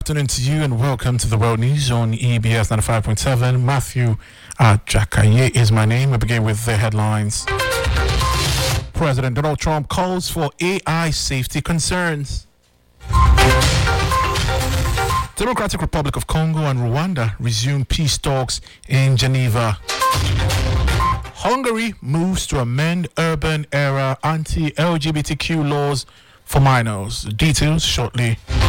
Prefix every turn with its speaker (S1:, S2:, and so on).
S1: Afternoon to you and welcome to the World News on EBS 95.7. Matthew Jakaye is my name. We begin with the headlines. President Donald Trump calls for AI safety concerns. Democratic Republic of Congo and Rwanda resume peace talks in Geneva. Hungary moves to amend urban era anti-LGBTQ laws for minors. Details shortly.